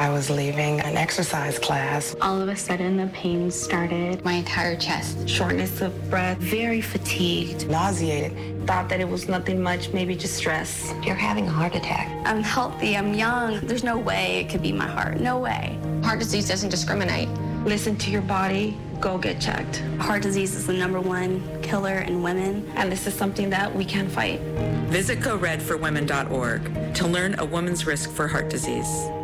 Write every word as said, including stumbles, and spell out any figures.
I was leaving an exercise class. All of a sudden, the pain started. My entire chest. Shortness of breath, very fatigued. Nauseated. Thought that it was nothing much, maybe just stress. You're having a heart attack. I'm healthy, I'm young. There's no way it could be my heart, no way. Heart disease doesn't discriminate. Listen to your body, go get checked. Heart disease is the number one killer in women. And this is something that we can fight. Visit go red for women dot org to learn a woman's risk for heart disease.